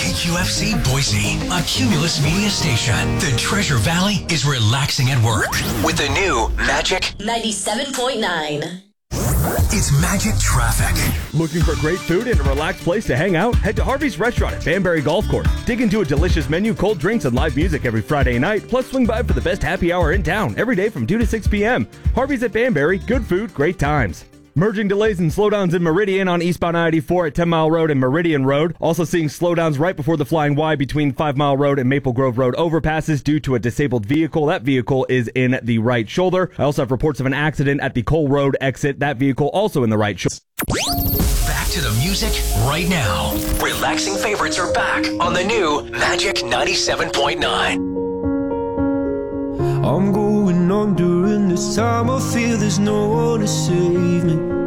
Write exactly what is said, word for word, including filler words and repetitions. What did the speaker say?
K Q F C Boise, a Cumulus Media station. The Treasure Valley is relaxing at work with the new Magic ninety-seven point nine. It's Magic Traffic. Looking for great food and a relaxed place to hang out? Head to Harvey's Restaurant at Banbury Golf Course. Dig into a delicious menu, cold drinks, and live music every Friday night. Plus, swing by for the best happy hour in town every day from two to six p.m. Harvey's at Banbury. Good food, great times. Merging delays and slowdowns in Meridian on eastbound I eighty-four at ten mile Road and Meridian Road. Also seeing slowdowns right before the Flying Y between five mile Road and Maple Grove Road overpasses due to a disabled vehicle. That vehicle is in the right shoulder. I also have reports of an accident at the Cole Road exit. That vehicle also in the right shoulder. Back to the music right now. Relaxing favorites are back on the new Magic ninety-seven point nine. I'm going on during this time. I feel there's no one to save me.